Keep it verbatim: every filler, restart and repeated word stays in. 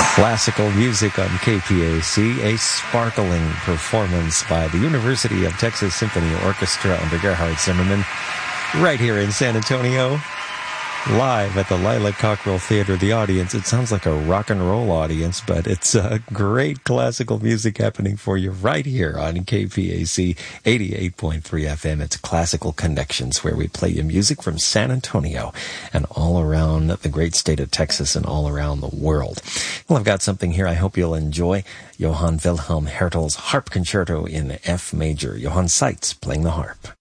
Classical music on K P A C, a sparkling performance by the University of Texas Symphony Orchestra under Gerhard Zimmerman, right here in San Antonio, live at the Lila Cockrell Theater. The audience, it sounds like a rock and roll audience, but it's uh, great classical music happening for you right here on K P A C eighty-eight point three F M. It's Classical Connections, where we play you music from San Antonio and all around the great state of Texas and all around the world. Well, I've got something here I hope you'll enjoy. Johann Wilhelm Hertel's Harp Concerto in F major. Johann Seitz playing the harp.